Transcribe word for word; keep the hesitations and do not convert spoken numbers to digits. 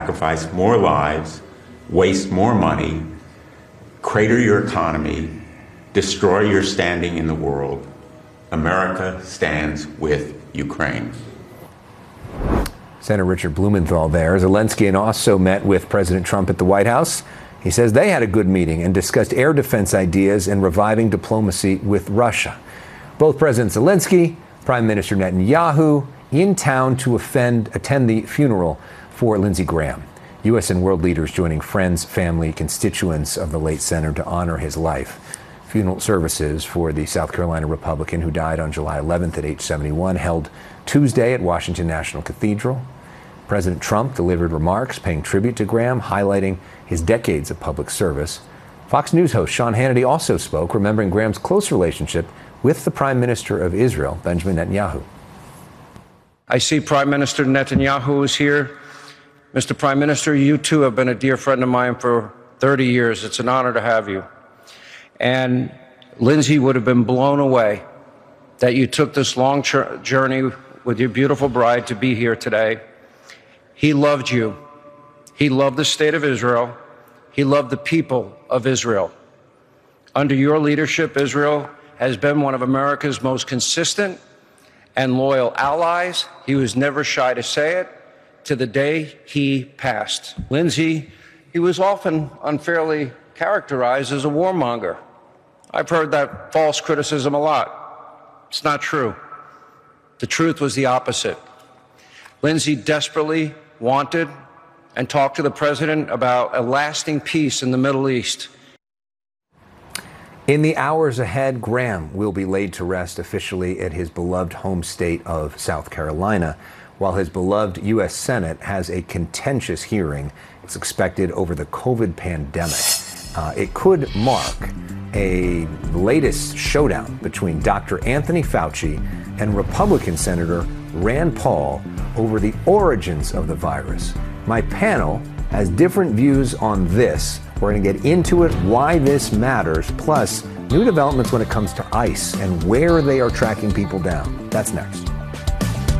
sacrifice more lives, waste more money, crater your economy, destroy your standing in the world. America stands with Ukraine. Senator Richard Blumenthal there. Zelensky and also met with President Trump at the White House. He says they had a good meeting and discussed air defense ideas and reviving diplomacy with Russia. Both President Zelensky, Prime Minister Netanyahu, in town to offend, attend the funeral for Lindsey Graham. U S and world leaders joining friends, family, constituents of the late senator to honor his life. Funeral services for the South Carolina Republican who died on July eleventh at age seventy-one held Tuesday at Washington National Cathedral. President Trump delivered remarks paying tribute to Graham, highlighting his decades of public service. Fox News host Sean Hannity also spoke, remembering Graham's close relationship with the Prime Minister of Israel, Benjamin Netanyahu. I see Prime Minister Netanyahu is here. Mister Prime Minister, you too have been a dear friend of mine for thirty years. It's an honor to have you. And Lindsey would have been blown away that you took this long journey with your beautiful bride to be here today. He loved you. He loved the state of Israel. He loved the people of Israel. Under your leadership, Israel has been one of America's most consistent and loyal allies. He was never shy to say it. To the day he passed. Lindsey, he was often unfairly characterized as a warmonger. I've heard that false criticism a lot. It's not true. The truth was the opposite. Lindsey desperately wanted and talked to the president about a lasting peace in the Middle East. In the hours ahead, Graham will be laid to rest officially at his beloved home state of South Carolina, while his beloved U S Senate has a contentious hearing. It's expected over the COVID pandemic. Uh, it could mark a latest showdown between Doctor Anthony Fauci and Republican Senator Rand Paul over the origins of the virus. My panel has different views on this. We're going to get into it, why this matters, plus new developments when it comes to ICE and where they are tracking people down. That's next.